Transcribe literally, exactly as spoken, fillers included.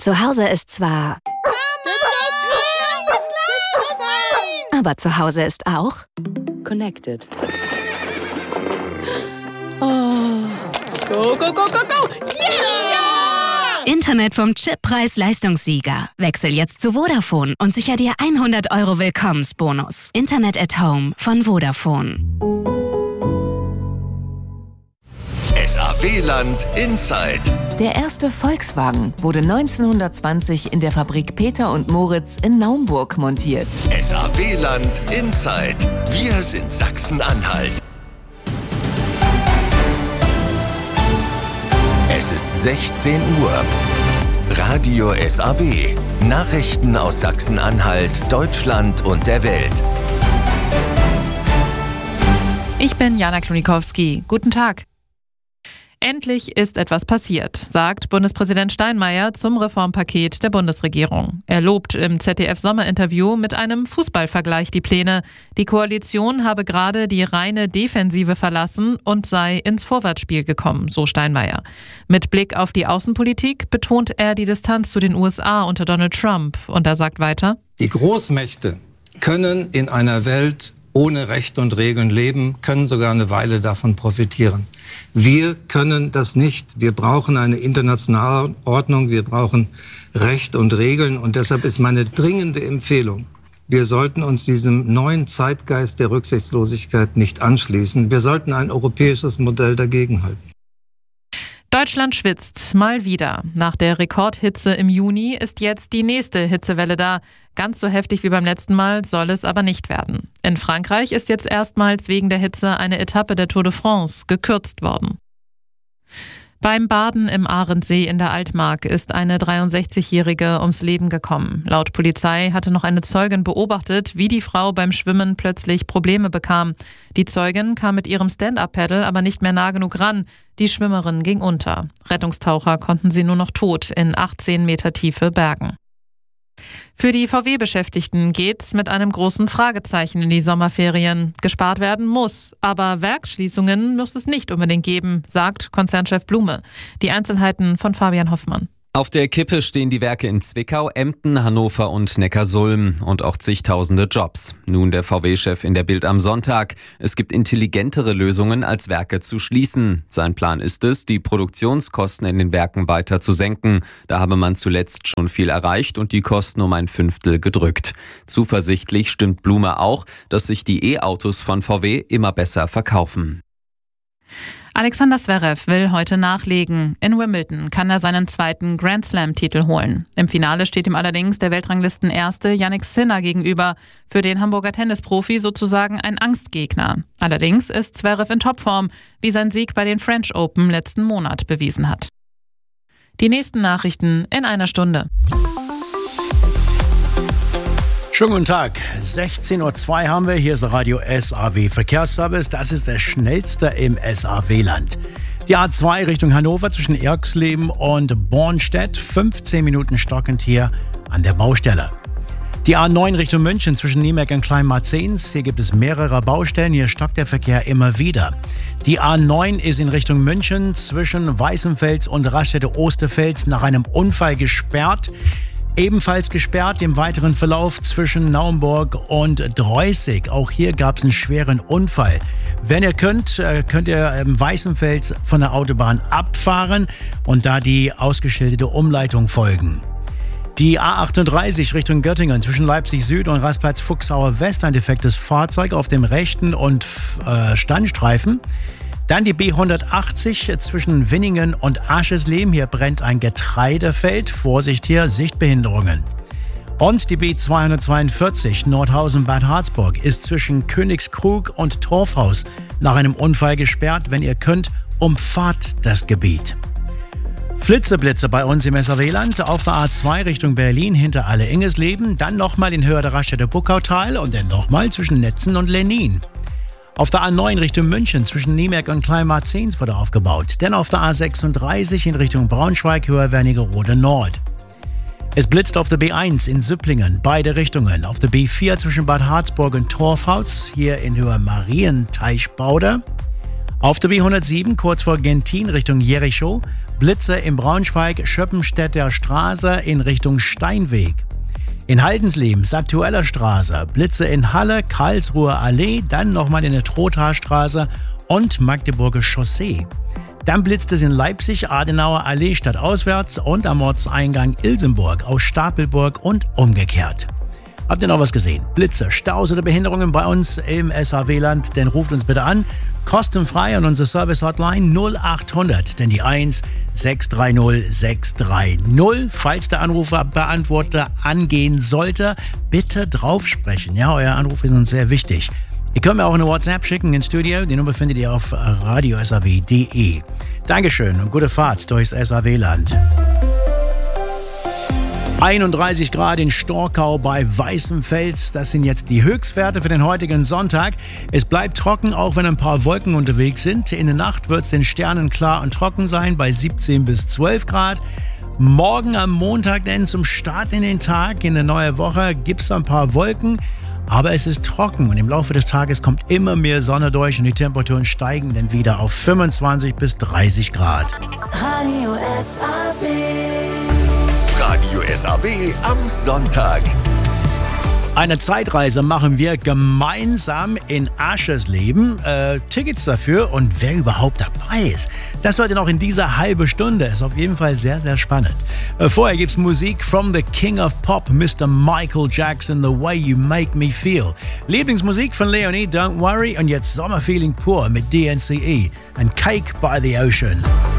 Zu Hause ist zwar... Aber zu Hause ist auch... Connected. Oh. Go, go, go, go, go! Yeah! Internet vom Chippreis-Leistungssieger. Wechsel jetzt zu Vodafone und sicher dir hundert Euro Willkommensbonus. Internet at Home von Vodafone. S A W-Land Inside. Der erste Volkswagen wurde neunzehnhundertzwanzig in der Fabrik Peter und Moritz in Naumburg montiert. S A W-Land Inside. Wir sind Sachsen-Anhalt. Es ist sechzehn Uhr. Radio S A W. Nachrichten aus Sachsen-Anhalt, Deutschland und der Welt. Ich bin Jana Klonikowski. Guten Tag. Endlich ist etwas passiert, sagt Bundespräsident Steinmeier zum Reformpaket der Bundesregierung. Er lobt im Z D F-Sommerinterview mit einem Fußballvergleich die Pläne. Die Koalition habe gerade die reine Defensive verlassen und sei ins Vorwärtsspiel gekommen, so Steinmeier. Mit Blick auf die Außenpolitik betont er die Distanz zu den U S A unter Donald Trump. Und er sagt weiter: Die Großmächte können in einer Welt ohne Recht und Regeln leben, können sogar eine Weile davon profitieren. Wir können das nicht. Wir brauchen eine internationale Ordnung, wir brauchen Recht und Regeln. Und deshalb ist meine dringende Empfehlung, wir sollten uns diesem neuen Zeitgeist der Rücksichtslosigkeit nicht anschließen. Wir sollten ein europäisches Modell dagegenhalten. Deutschland schwitzt mal wieder. Nach der Rekordhitze im Juni ist jetzt die nächste Hitzewelle da. Ganz so heftig wie beim letzten Mal soll es aber nicht werden. In Frankreich ist jetzt erstmals wegen der Hitze eine Etappe der Tour de France gekürzt worden. Beim Baden im Ahrensee in der Altmark ist eine dreiundsechzigjährige ums Leben gekommen. Laut Polizei hatte noch eine Zeugin beobachtet, wie die Frau beim Schwimmen plötzlich Probleme bekam. Die Zeugin kam mit ihrem Stand-Up-Paddle aber nicht mehr nah genug ran. Die Schwimmerin ging unter. Rettungstaucher konnten sie nur noch tot in achtzehn Meter Tiefe bergen. Für die V W-Beschäftigten geht's mit einem großen Fragezeichen in die Sommerferien. Gespart werden muss, aber Werksschließungen muss es nicht unbedingt geben, sagt Konzernchef Blume. Die Einzelheiten von Fabian Hoffmann. Auf der Kippe stehen die Werke in Zwickau, Emden, Hannover und Neckarsulm und auch zigtausende Jobs. Nun der V W-Chef in der Bild am Sonntag. Es gibt intelligentere Lösungen, als Werke zu schließen. Sein Plan ist es, die Produktionskosten in den Werken weiter zu senken. Da habe man zuletzt schon viel erreicht und die Kosten um ein Fünftel gedrückt. Zuversichtlich stimmt Blume auch, dass sich die E-Autos von V W immer besser verkaufen. Alexander Zverev will heute nachlegen. In Wimbledon kann er seinen zweiten Grand Slam-Titel holen. Im Finale steht ihm allerdings der Weltranglistenerste Jannik Sinner gegenüber. Für den Hamburger Tennisprofi sozusagen ein Angstgegner. Allerdings ist Zverev in Topform, wie sein Sieg bei den French Open letzten Monat bewiesen hat. Die nächsten Nachrichten in einer Stunde. Schönen guten Tag, sechzehn Uhr zwei haben wir, hier ist Radio S A W Verkehrsservice, das ist der schnellste im S A W-Land. Die A zwei Richtung Hannover zwischen Erxleben und Bornstedt, fünfzehn Minuten stockend hier an der Baustelle. Die A neun Richtung München zwischen Niemerk und Kleinmarzens, hier gibt es mehrere Baustellen, hier stockt der Verkehr immer wieder. Die A neun ist in Richtung München zwischen Weißenfels und Raststätte-Osterfeld nach einem Unfall gesperrt. Ebenfalls gesperrt im weiteren Verlauf zwischen Naumburg und Dreußig. Auch hier gab es einen schweren Unfall. Wenn ihr könnt, könnt ihr im Weißenfels von der Autobahn abfahren und da die ausgeschilderte Umleitung folgen. Die A achtunddreißig Richtung Göttingen zwischen Leipzig Süd und Rastplatz Fuchsauer West, ein defektes Fahrzeug auf dem rechten und äh, Standstreifen. Dann die B hundertachtzig zwischen Winningen und Aschesleben. Hier brennt ein Getreidefeld. Vorsicht hier, Sichtbehinderungen. Und die B zweihundertzweiundvierzig Nordhausen-Bad Harzburg ist zwischen Königskrug und Torfhaus nach einem Unfall gesperrt. Wenn ihr könnt, umfahrt das Gebiet. Flitzeblitze bei uns im S A W-Land auf der A zwei Richtung Berlin hinter Alle-Ingesleben. Dann nochmal in Höhe der Raststätte Buckautal und dann nochmal zwischen Netzen und Lenin. Auf der A neun Richtung München zwischen Niemerk und Kleinmarzens wurde aufgebaut. Denn auf der A sechsunddreißig in Richtung Braunschweig, Höhe Wernigerode Nord. Es blitzt auf der B eins in Süpplingen, beide Richtungen. Auf der B vier zwischen Bad Harzburg und Torfhaus, hier in Höhe Marienteichbauder. Auf der B hundertsieben kurz vor Gentin Richtung Jericho. Blitze in Braunschweig, Schöppenstädter Straße in Richtung Steinweg. In Haldensleben, Satueller Straße, Blitze in Halle, Karlsruher Allee, dann nochmal in der Trothaarstraße und Magdeburger Chaussee. Dann blitzt es in Leipzig, Adenauer Allee stadtauswärts und am Ortseingang Ilsenburg aus Stapelburg und umgekehrt. Habt ihr noch was gesehen? Blitze, Staus oder Behinderungen bei uns im S H W-Land? Dann ruft uns bitte an. Kostenfrei an unsere Service-Hotline null acht hundert, denn die eins sechs drei null sechs drei null. Falls der Anruferbeantworter angehen sollte, bitte draufsprechen. Ja, euer Anruf ist uns sehr wichtig. Ihr könnt mir auch eine WhatsApp schicken ins Studio. Die Nummer findet ihr auf radio s a w punkt d e. Dankeschön und gute Fahrt durchs S H W-Land. einunddreißig Grad in Storkau bei Weißenfels. Das sind jetzt die Höchstwerte für den heutigen Sonntag. Es bleibt trocken, auch wenn ein paar Wolken unterwegs sind. In der Nacht wird es den Sternen klar und trocken sein bei siebzehn bis zwölf Grad. Morgen am Montag, denn zum Start in den Tag, in der neuen Woche, gibt es ein paar Wolken. Aber es ist trocken und im Laufe des Tages kommt immer mehr Sonne durch und die Temperaturen steigen dann wieder auf fünfundzwanzig bis dreißig Grad. Radio S A W. Radio S A W am Sonntag. Eine Zeitreise machen wir gemeinsam in Aschersleben. Äh, Tickets dafür und wer überhaupt dabei ist, das heute noch in dieser halben Stunde. Ist auf jeden Fall sehr, sehr spannend. Äh, vorher gibt's Musik from the King of Pop, Mister Michael Jackson, The Way You Make Me Feel. Lieblingsmusik von Leonie, Don't Worry. Und jetzt Sommerfeeling pur mit D N C E and Cake by the Ocean.